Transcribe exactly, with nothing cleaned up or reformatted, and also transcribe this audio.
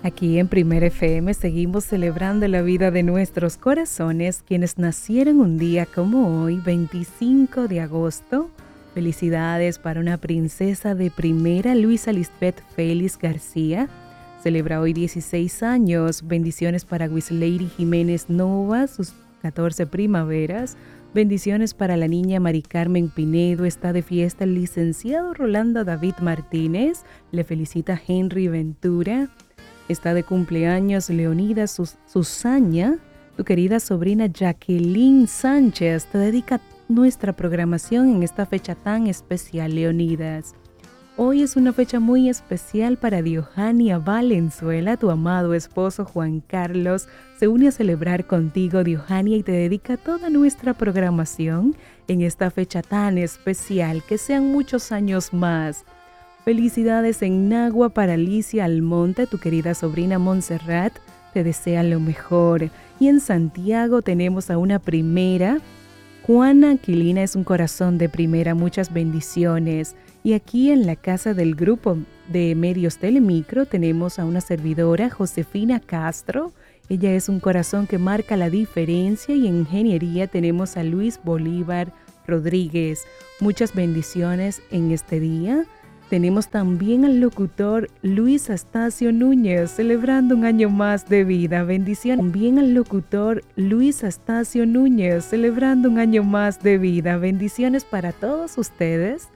Aquí en Primer F M seguimos celebrando la vida de nuestros corazones, quienes nacieron un día como hoy, veinticinco de agosto. Felicidades para una princesa de primera, Luisa Lisbeth Félix García. Celebra hoy dieciséis años. Bendiciones para Wislady Jiménez Nova, sus catorce primaveras. Bendiciones para la niña Mari Carmen Pinedo. Está de fiesta el licenciado Rolando David Martínez. Le felicita Henry Ventura. Está de cumpleaños Leonida Sus Susaña. Tu querida sobrina Jacqueline Sánchez te dedica nuestra programación en esta fecha tan especial, Leonidas. Hoy es una fecha muy especial para Diojania Valenzuela. Tu amado esposo Juan Carlos se une a celebrar contigo, Diojania, y te dedica toda nuestra programación en esta fecha tan especial. Que sean muchos años más. Felicidades en Nagua para Alicia Almonte, tu querida sobrina Montserrat, te desea lo mejor. Y en Santiago tenemos a una primera, Juana Aquilina es un corazón de primera, muchas bendiciones. Y aquí en la casa del grupo de medios Telemicro tenemos a una servidora, Josefina Castro. Ella es un corazón que marca la diferencia. Y en ingeniería tenemos a Luis Bolívar Rodríguez. Muchas bendiciones en este día. Tenemos también al locutor Luis Astacio Núñez, celebrando un año más de vida. Bendición. También al locutor Luis Astacio Núñez, celebrando un año más de vida. Bendiciones para todos ustedes.